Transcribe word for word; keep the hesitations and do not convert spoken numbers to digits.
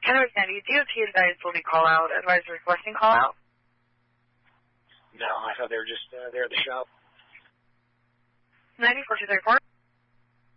Kennewick County, D O T advised will be call out, advised requesting call out. No, I thought they were just uh, there at the shop. ninety-four two thirty-four.